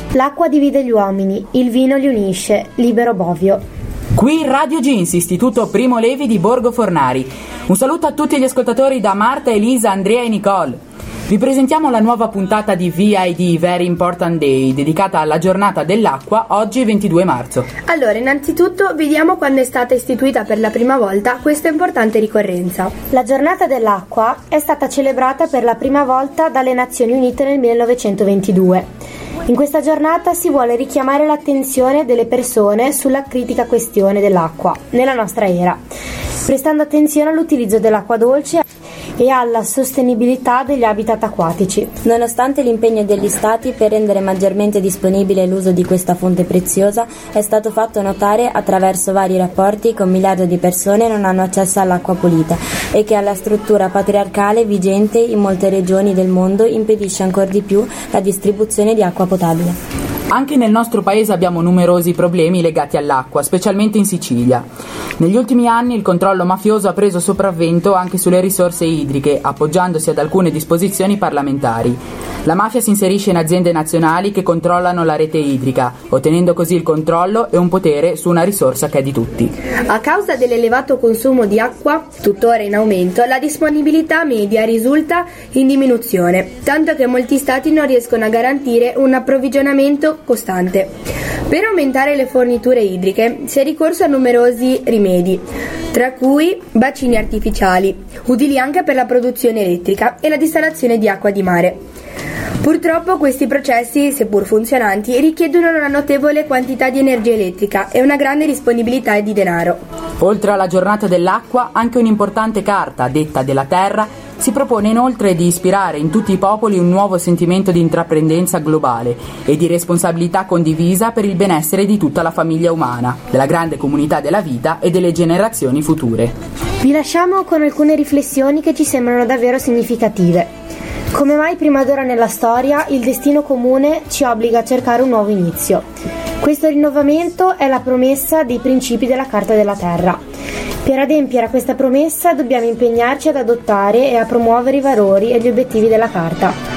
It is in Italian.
L'acqua divide gli uomini, il vino li unisce. Libero Bovio. Qui Radio Gins, Istituto Primo Levi di Borgo Fornari. Un saluto a tutti gli ascoltatori da Marta, Elisa, Andrea e Nicole. Vi presentiamo la nuova puntata di VID, Very Important Day, dedicata alla giornata dell'acqua, oggi 22 marzo. Allora, innanzitutto vediamo quando è stata istituita per la prima volta questa importante ricorrenza. La giornata dell'acqua è stata celebrata per la prima volta dalle Nazioni Unite nel 1922. In questa giornata si vuole richiamare l'attenzione delle persone sulla critica questione dell'acqua nella nostra era, prestando attenzione all'utilizzo dell'acqua dolce e alla sostenibilità degli habitat acquatici. Nonostante l'impegno degli Stati per rendere maggiormente disponibile l'uso di questa fonte preziosa, è stato fatto notare attraverso vari rapporti che 1 miliardo di persone non hanno accesso all'acqua pulita e che la struttura patriarcale vigente in molte regioni del mondo impedisce ancor di più la distribuzione di acqua potabile. Anche nel nostro paese abbiamo numerosi problemi legati all'acqua, specialmente in Sicilia. Negli ultimi anni il controllo mafioso ha preso sopravvento anche sulle risorse idriche, appoggiandosi ad alcune disposizioni parlamentari. La mafia si inserisce in aziende nazionali che controllano la rete idrica, ottenendo così il controllo e un potere su una risorsa che è di tutti. A causa dell'elevato consumo di acqua, tuttora in aumento, la disponibilità media risulta in diminuzione, tanto che molti stati non riescono a garantire un approvvigionamento costante. Per aumentare le forniture idriche si è ricorso a numerosi rimedi, tra cui bacini artificiali, utili anche per la produzione elettrica e la distillazione di acqua di mare. Purtroppo questi processi, seppur funzionanti, richiedono una notevole quantità di energia elettrica e una grande disponibilità di denaro. Oltre alla giornata dell'acqua, anche un'importante carta, detta della terra, si propone inoltre di ispirare in tutti i popoli un nuovo sentimento di intraprendenza globale e di responsabilità condivisa per il benessere di tutta la famiglia umana, della grande comunità della vita e delle generazioni future. Vi lasciamo con alcune riflessioni che ci sembrano davvero significative. Come mai prima d'ora nella storia il destino comune ci obbliga a cercare un nuovo inizio? Questo rinnovamento è la promessa dei principi della Carta della Terra. Per adempiere a questa promessa dobbiamo impegnarci ad adottare e a promuovere i valori e gli obiettivi della Carta.